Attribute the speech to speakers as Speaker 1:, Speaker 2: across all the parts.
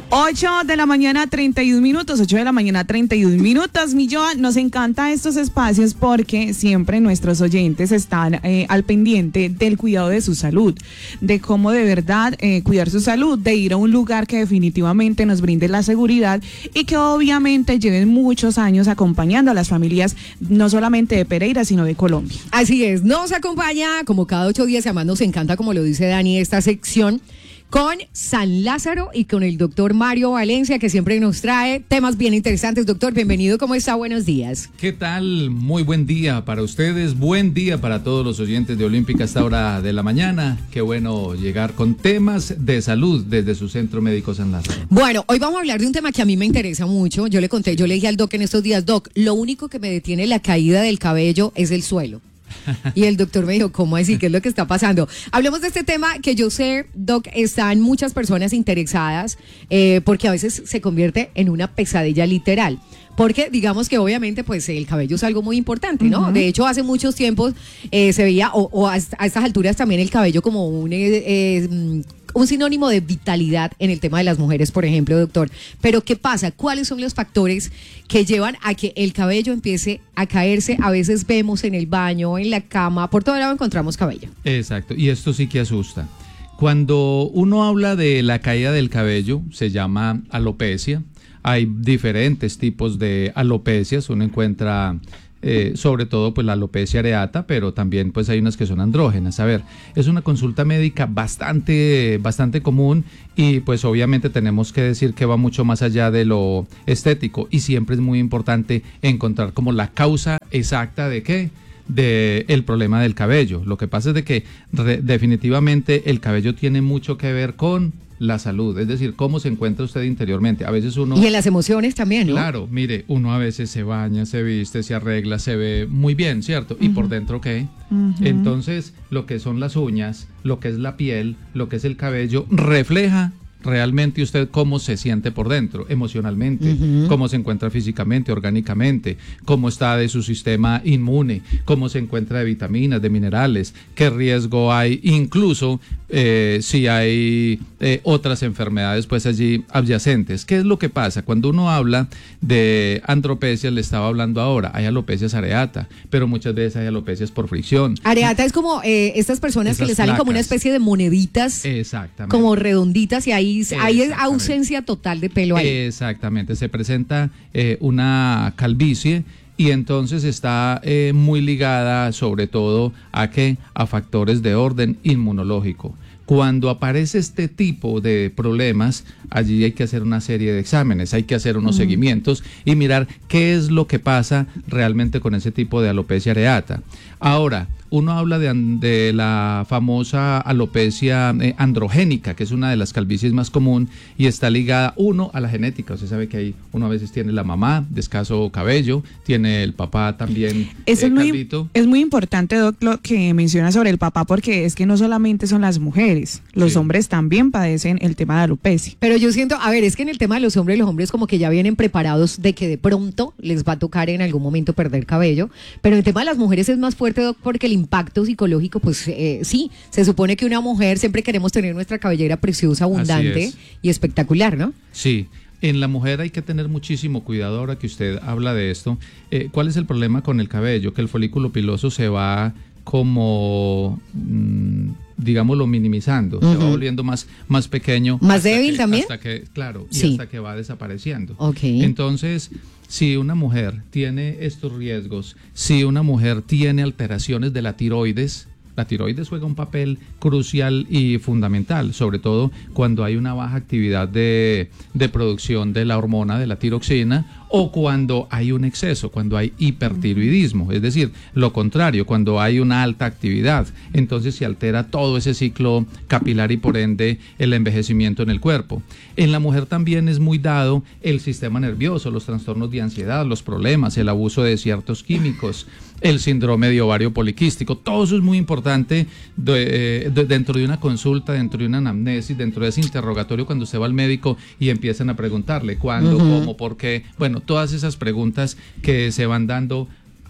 Speaker 1: 8 de la mañana, 31 minutos, 8 de la mañana, 31 minutos. Millón, nos encanta estos espacios porque siempre nuestros oyentes están al pendiente del cuidado de su salud, de cómo de verdad cuidar su salud, de ir a un lugar que definitivamente nos brinde la seguridad y que obviamente lleven muchos años acompañando a las familias, no solamente de Pereira, sino de Colombia.
Speaker 2: Así es, nos acompaña como cada 8 días, además nos encanta, como lo dice Dani, esta sección con San Lázaro y con el doctor Mario Valencia, que siempre nos trae temas bien interesantes. Doctor, bienvenido, ¿cómo está? Buenos días.
Speaker 3: ¿Qué tal? Muy buen día para ustedes, buen día para todos los oyentes de Olímpica a esta hora de la mañana. Qué bueno llegar con temas de salud desde su Centro Médico San Lázaro.
Speaker 2: Bueno, hoy vamos a hablar de un tema que a mí me interesa mucho. Yo le dije al doc en estos días, doc, lo único que me detiene la caída del cabello es el suelo. Y el doctor me dijo, ¿cómo así? ¿Qué es lo que está pasando? Hablemos de este tema que yo sé, doc, están muchas personas interesadas porque a veces se convierte en una pesadilla literal. Porque digamos que obviamente pues el cabello es algo muy importante, ¿no? Uh-huh. De hecho, hace muchos tiempos se veía, a estas alturas también el cabello como un sinónimo de vitalidad en el tema de las mujeres, por ejemplo, doctor. Pero ¿qué pasa? ¿Cuáles son los factores que llevan a que el cabello empiece a caerse? A veces vemos en el baño, en la cama, por todo lado encontramos cabello.
Speaker 3: Exacto, y esto sí que asusta. Cuando uno habla de la caída del cabello, se llama alopecia. Hay diferentes tipos de alopecias, uno encuentra sobre todo pues la alopecia areata, pero también pues hay unas que son andrógenas. A ver, es una consulta médica bastante común y pues obviamente tenemos que decir que va mucho más allá de lo estético y siempre es muy importante encontrar como la causa exacta de qué, de el problema del cabello. Lo que pasa es de que definitivamente el cabello tiene mucho que ver con la salud, es decir, cómo se encuentra usted interiormente. A veces uno...
Speaker 2: Y en las emociones también, ¿no?
Speaker 3: Claro, mire, uno a veces se baña, se viste, se arregla, se ve muy bien, ¿cierto? ¿Y por dentro qué? Entonces, lo que son las uñas, lo que es la piel, lo que es el cabello, refleja realmente usted cómo se siente por dentro, emocionalmente, cómo se encuentra físicamente, orgánicamente, cómo está de su sistema inmune, cómo se encuentra de vitaminas, de minerales, qué riesgo hay, incluso si hay otras enfermedades pues allí adyacentes. ¿Qué es lo que pasa? Cuando uno habla de andropecias, le estaba hablando ahora, hay alopecias areata, pero muchas veces hay alopecias por fricción.
Speaker 2: Areata es como estas personas que le salen placas, como una especie de moneditas,
Speaker 3: exactamente, como
Speaker 2: redonditas, y ahí es ausencia total de pelo ahí.
Speaker 3: Exactamente, se presenta una calvicie y entonces está muy ligada sobre todo a factores de orden inmunológico. Cuando aparece este tipo de problemas, allí hay que hacer una serie de exámenes, hay que hacer unos seguimientos y mirar qué es lo que pasa realmente con ese tipo de alopecia areata. Ahora, uno habla de la famosa alopecia androgénica, que es una de las calvicies más común y está ligada, uno, a la genética. Usted sabe que hay, uno a veces tiene la mamá de escaso cabello, tiene el papá también calvito.
Speaker 1: Es muy importante, doc, lo que menciona sobre el papá, porque es que no solamente son las mujeres, los hombres también padecen el tema de alopecia.
Speaker 2: Pero yo siento, a ver, es que en el tema de los hombres como que ya vienen preparados de que de pronto les va a tocar en algún momento perder cabello, pero en el tema de las mujeres es más fuerte, doc, porque el impacto psicológico, pues sí, se supone que una mujer siempre queremos tener nuestra cabellera preciosa, abundante y espectacular, ¿no?
Speaker 3: Sí. En la mujer hay que tener muchísimo cuidado ahora que usted habla de esto. ¿Cuál es el problema con el cabello? Que el folículo piloso se va como, digámoslo, minimizando, se va volviendo más pequeño.
Speaker 2: ¿Más débil también?
Speaker 3: Hasta que, claro, y
Speaker 2: sí,
Speaker 3: hasta que va desapareciendo.
Speaker 2: Okay.
Speaker 3: Entonces, si una mujer tiene estos riesgos, si una mujer tiene alteraciones de la tiroides juega un papel crucial y fundamental, sobre todo cuando hay una baja actividad de producción de la hormona de la tiroxina o cuando hay un exceso, cuando hay hipertiroidismo, es decir, lo contrario, cuando hay una alta actividad, entonces se altera todo ese ciclo capilar y por ende el envejecimiento en el cuerpo. En la mujer también es muy dado el sistema nervioso, los trastornos de ansiedad, los problemas, el abuso de ciertos químicos, el síndrome de ovario poliquístico, todo eso es muy importante dentro de una consulta, dentro de una anamnesis, dentro de ese interrogatorio cuando usted va al médico y empiezan a preguntarle cuándo, cómo, por qué, bueno, todas esas preguntas que se van dando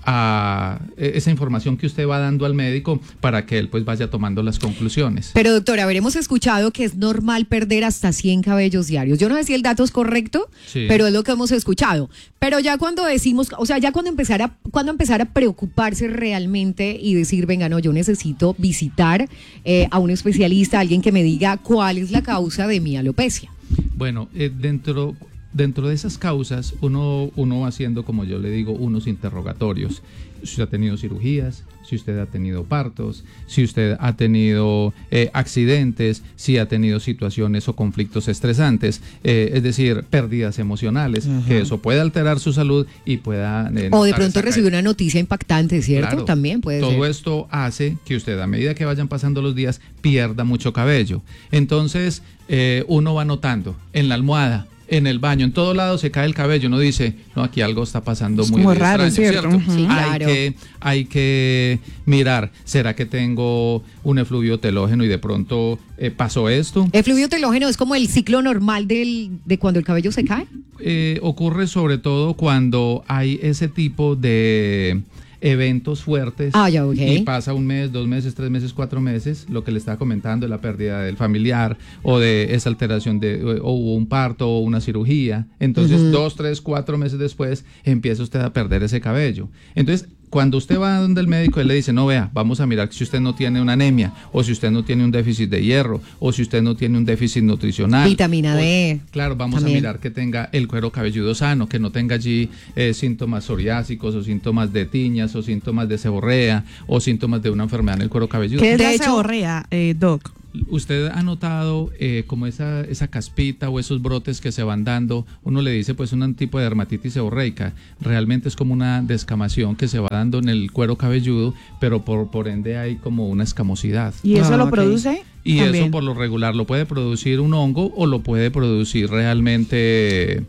Speaker 3: esa información que usted va dando al médico para que él pues vaya tomando las conclusiones.
Speaker 2: Pero doctora, habremos escuchado que es normal perder hasta 100 cabellos diarios. Yo no sé si el dato es correcto,
Speaker 3: Sí.
Speaker 2: pero es lo que hemos escuchado. Pero ya cuando decimos, o sea, ya cuando empezar a preocuparse realmente y decir, venga, no, yo necesito visitar a un especialista, alguien que me diga cuál es la causa de mi alopecia.
Speaker 3: Bueno, dentro de esas causas, uno va haciendo, como yo le digo, unos interrogatorios. Si usted ha tenido cirugías, si usted ha tenido partos, si usted ha tenido accidentes, si ha tenido situaciones o conflictos estresantes, es decir, pérdidas emocionales, que eso puede alterar su salud y pueda...
Speaker 2: O de pronto recibir una noticia impactante, ¿cierto?
Speaker 3: Claro,
Speaker 2: También puede ser.
Speaker 3: todo esto hace que usted, a medida que vayan pasando los días, pierda mucho cabello. Entonces, uno va notando en la almohada, en el baño, en todo lado se cae el cabello. Uno dice, no, aquí algo está pasando
Speaker 1: Es
Speaker 3: muy
Speaker 1: como raro,
Speaker 3: extraño,
Speaker 1: ¿cierto?
Speaker 3: ¿cierto?
Speaker 2: Sí, claro.
Speaker 3: Hay que mirar, ¿será que tengo un efluvio telógeno y de pronto pasó esto?
Speaker 2: ¿El fluido telógeno es como el ciclo normal de cuando el cabello se cae?
Speaker 3: Ocurre sobre todo cuando hay ese tipo de eventos fuertes
Speaker 2: Ya, ok.
Speaker 3: y pasa 1 mes, 2 meses, 3 meses, 4 meses, lo que le estaba comentando, la pérdida del familiar o de esa alteración o hubo un parto o una cirugía, entonces 2, 3, 4 meses después empieza usted a perder ese cabello. Entonces, cuando usted va donde el médico, él le dice, no, vea, vamos a mirar si usted no tiene una anemia, o si usted no tiene un déficit de hierro, o si usted no tiene un déficit nutricional.
Speaker 2: Vitamina D.
Speaker 3: Claro, vamos
Speaker 2: también.
Speaker 3: a mirar que tenga el cuero cabelludo sano, que no tenga allí síntomas psoriásicos, o síntomas de tiñas, o síntomas de seborrea, o síntomas de una enfermedad en el cuero cabelludo.
Speaker 1: ¿Qué es
Speaker 2: De
Speaker 1: la
Speaker 2: hecho-
Speaker 1: seborrea, Doc?
Speaker 3: Usted ha notado como esa caspita o esos brotes que se van dando, uno le dice pues un tipo de dermatitis seborreica, realmente es como una descamación que se va dando en el cuero cabelludo, pero por ende hay como una escamosidad.
Speaker 1: ¿Y eso lo
Speaker 2: ok.
Speaker 1: produce?
Speaker 3: Y
Speaker 1: También.
Speaker 3: eso por lo regular lo puede producir un hongo o lo puede producir realmente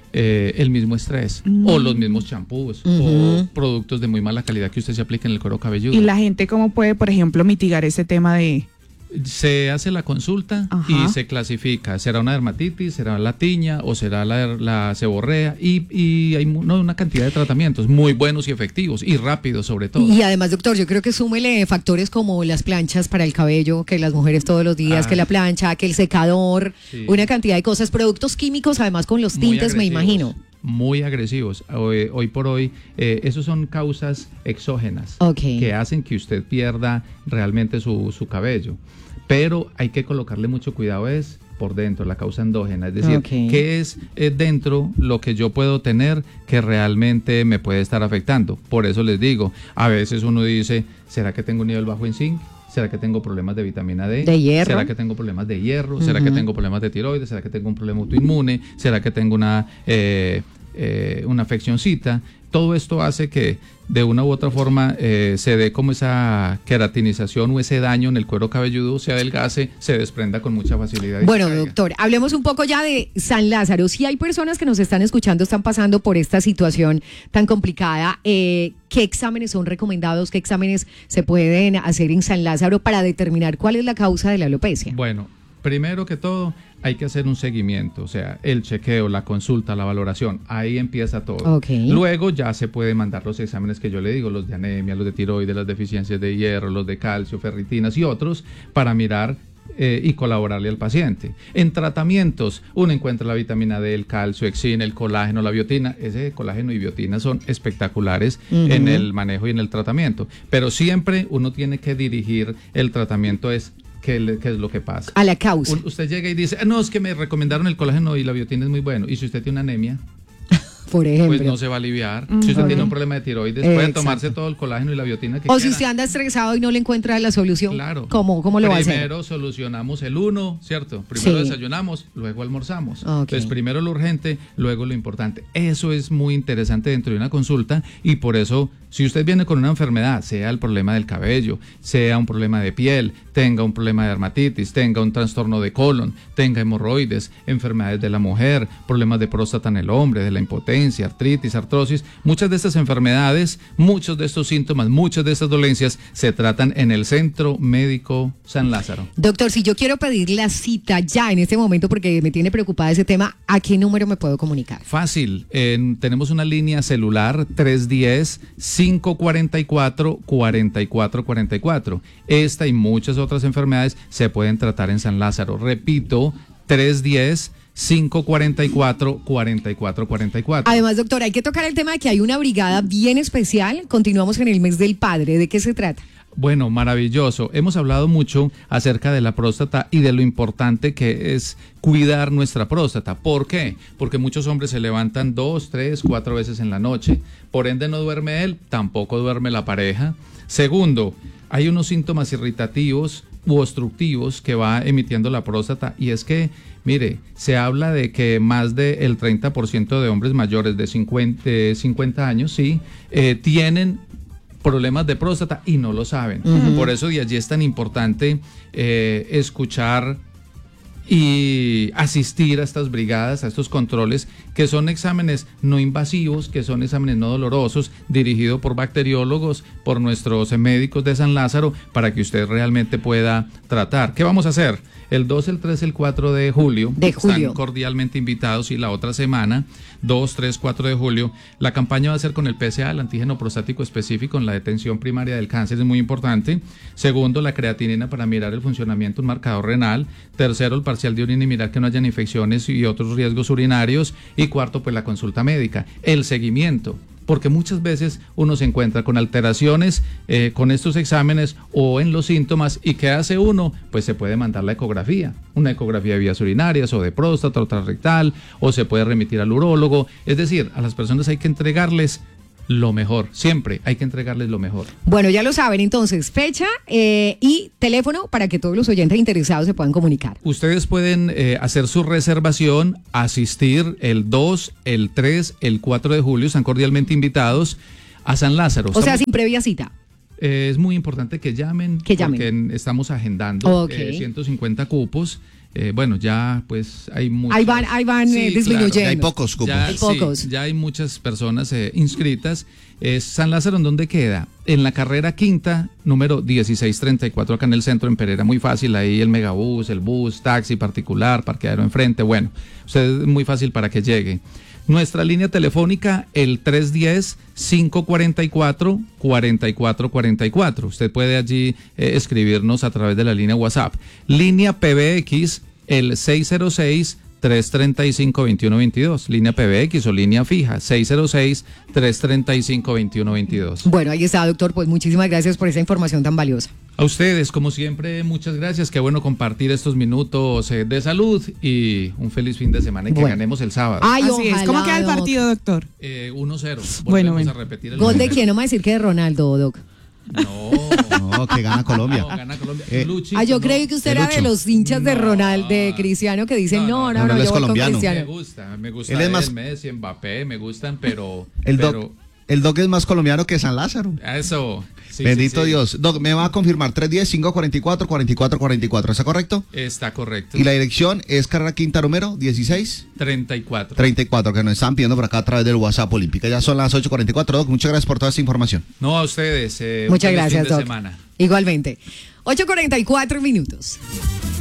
Speaker 3: el mismo estrés o los mismos champús o productos de muy mala calidad que usted se aplique en el cuero cabelludo.
Speaker 1: ¿Y la gente cómo puede, por ejemplo, mitigar ese tema de...?
Speaker 3: Se hace la consulta
Speaker 1: Ajá.
Speaker 3: y se clasifica. ¿Será una dermatitis? ¿Será la tiña? ¿O será la seborrea? Y hay una cantidad de tratamientos muy buenos y efectivos y rápidos sobre todo.
Speaker 2: Y además, doctor, yo creo que súmele factores como las planchas para el cabello, que las mujeres todos los días, que la plancha, que el secador,
Speaker 3: Sí.
Speaker 2: una cantidad de cosas, productos químicos, además con los
Speaker 3: Muy
Speaker 2: tintes, me
Speaker 3: agresivos,
Speaker 2: imagino.
Speaker 3: Muy agresivos. Hoy por hoy, esos son causas exógenas
Speaker 2: Ok.
Speaker 3: que hacen que usted pierda realmente su cabello. Pero hay que colocarle mucho cuidado por dentro, la causa endógena, es decir,
Speaker 2: Ok.
Speaker 3: qué es dentro lo que yo puedo tener que realmente me puede estar afectando. Por eso les digo, a veces uno dice, ¿será que tengo un nivel bajo en zinc? ¿Será que tengo problemas de vitamina D?
Speaker 2: De hierro.
Speaker 3: ¿Será que tengo problemas de hierro? ¿Será que tengo problemas de tiroides? ¿Será que tengo un problema autoinmune? ¿Será que tengo una afeccioncita? Todo esto hace que de una u otra forma se dé como esa queratinización o ese daño en el cuero cabelludo, se adelgace, se desprenda con mucha facilidad. y
Speaker 2: Bueno,
Speaker 3: se caiga.
Speaker 2: doctor, hablemos un poco ya de San Lázaro. Si hay personas que nos están escuchando, están pasando por esta situación tan complicada, ¿qué exámenes son recomendados? ¿Qué exámenes se pueden hacer en San Lázaro para determinar cuál es la causa de la alopecia?
Speaker 3: Bueno, primero que todo, hay que hacer un seguimiento, o sea, el chequeo, la consulta, la valoración, ahí empieza todo.
Speaker 2: Ok.
Speaker 3: Luego ya se puede mandar los exámenes que yo le digo, los de anemia, los de tiroides, las deficiencias de hierro, los de calcio, ferritinas y otros, para mirar y colaborarle al paciente. En tratamientos, uno encuentra la vitamina D, el calcio, exina, el colágeno, la biotina. Ese colágeno y biotina son espectaculares en el manejo y en el tratamiento, pero siempre uno tiene que dirigir el tratamiento ¿qué es lo que pasa?
Speaker 2: A la causa.
Speaker 3: Usted llega y dice, no, es que me recomendaron el colágeno y la biotina es muy bueno. Y si usted tiene una anemia,
Speaker 2: Por ejemplo.
Speaker 3: pues no se va a aliviar. Si usted tiene un problema de tiroides, puede
Speaker 2: Exacto.
Speaker 3: tomarse todo el colágeno y la biotina que
Speaker 2: O si
Speaker 3: quiera.
Speaker 2: usted anda estresado y no le encuentra la solución,
Speaker 3: Claro.
Speaker 2: ¿cómo lo va a hacer?
Speaker 3: Primero solucionamos el uno, ¿cierto? Primero
Speaker 2: Sí.
Speaker 3: desayunamos, luego almorzamos.
Speaker 2: Ok.
Speaker 3: Entonces, primero lo urgente, luego lo importante. Eso es muy interesante dentro de una consulta y por eso, si usted viene con una enfermedad, sea el problema del cabello, sea un problema de piel, tenga un problema de dermatitis, tenga un trastorno de colon, tenga hemorroides, enfermedades de la mujer, problemas de próstata en el hombre, de la impotencia, demencia, artritis, artrosis, muchas de estas enfermedades, muchos de estos síntomas, muchas de estas dolencias se tratan en el Centro Médico San Lázaro.
Speaker 2: Doctor, si yo quiero pedir la cita ya en este momento porque me tiene preocupada ese tema, ¿a qué número me puedo comunicar?
Speaker 3: Fácil, tenemos una línea celular 310-544-4444. Esta y muchas otras enfermedades se pueden tratar en San Lázaro. Repito, 310-544-4444.
Speaker 2: Además, doctor, hay que tocar el tema de que hay una brigada bien especial. Continuamos en el mes del padre. ¿De qué se trata?
Speaker 3: Bueno, maravilloso. Hemos hablado mucho acerca de la próstata y de lo importante que es cuidar nuestra próstata. ¿Por qué? Porque muchos hombres se levantan 2, 3, 4 veces en la noche. Por ende no duerme él, tampoco duerme la pareja. Segundo, hay unos síntomas irritativos u obstructivos que va emitiendo la próstata, y es que, mire, se habla de que más del 30% de hombres mayores de 50 años, sí, tienen problemas de próstata y no lo saben. Por eso de allí es tan importante escuchar y asistir a estas brigadas, a estos controles, que son exámenes no invasivos, que son exámenes no dolorosos, dirigidos por bacteriólogos, por nuestros médicos de San Lázaro, para que usted realmente pueda tratar. ¿Qué vamos a hacer? El 2, el 3, el 4 de julio. Están cordialmente invitados, y la otra semana, 2, 3, 4 de julio, la campaña va a ser con el PSA, el antígeno prostático específico en la detención primaria del cáncer, es muy importante. Segundo, la creatinina para mirar el funcionamiento, un marcador renal. Tercero, el parcial de orina y mirar que no hayan infecciones y otros riesgos urinarios. Y cuarto, pues la consulta médica, el seguimiento. Porque muchas veces uno se encuentra con alteraciones con estos exámenes o en los síntomas, y ¿qué hace uno? Pues se puede mandar la ecografía, una ecografía de vías urinarias o de próstata, otra rectal, o se puede remitir al urólogo. Es decir, a las personas hay que entregarles lo mejor, siempre hay que entregarles lo mejor.
Speaker 2: Bueno, ya lo saben, entonces, fecha y teléfono para que todos los oyentes interesados se puedan comunicar.
Speaker 3: Ustedes pueden hacer su reservación, asistir el 2, el 3, el 4 de julio, están cordialmente invitados a San Lázaro.
Speaker 2: O sea, sin previa cita.
Speaker 3: Es muy importante que llamen, porque estamos agendando 150 cupos. Bueno, ya pues hay muchos.
Speaker 2: Ahí van disminuyendo.
Speaker 4: Claro, hay pocos cupos.
Speaker 3: Ya hay muchas personas inscritas. San Lázaro, ¿en dónde queda? En la carrera quinta, número 1634, acá en el centro, en Pereira. Muy fácil, ahí el megabús, el bus, taxi particular, parqueadero enfrente. Bueno, usted es muy fácil para que llegue. Nuestra línea telefónica, el 310-544-4444. Usted puede allí escribirnos a través de la línea WhatsApp. Línea PBX, el 606-335-2122. Línea PBX o línea fija, 606-335-2122.
Speaker 2: Bueno, ahí está, doctor. Pues muchísimas gracias por esa información tan valiosa.
Speaker 3: A ustedes, como siempre, muchas gracias. Qué bueno compartir estos minutos de salud, y un feliz fin de semana, y que ganemos el sábado.
Speaker 2: Ay,
Speaker 1: así es. ¿Cómo queda el partido, doctor?
Speaker 3: 1-0.
Speaker 1: Bueno.
Speaker 3: A repetir el
Speaker 2: ¿Gol de quién? No me va a decir que de Ronaldo, doc.
Speaker 3: No,
Speaker 4: que gana Colombia.
Speaker 3: No, gana Colombia.
Speaker 2: Yo creí que usted era de los hinchas de Ronaldo, de Cristiano, que dicen no, yo voy con Cristiano.
Speaker 3: Me gusta
Speaker 4: él es más...
Speaker 3: Messi, Mbappé, me gustan, pero...
Speaker 4: El Doc es más colombiano que San Lázaro.
Speaker 3: Eso. Sí,
Speaker 4: bendito Dios. Doc, me va a confirmar 310-544-4444. ¿Está correcto?
Speaker 3: Está correcto.
Speaker 4: Y la dirección es carrera quinta número 16.
Speaker 3: 34,
Speaker 4: que nos están pidiendo por acá a través del WhatsApp Olímpica. Ya son las 8:44. Doc, muchas gracias por toda esta información.
Speaker 3: No, a ustedes.
Speaker 2: Muchas gracias,
Speaker 3: fin de
Speaker 2: Doc.
Speaker 3: Semana.
Speaker 2: Igualmente. 8:44 minutos.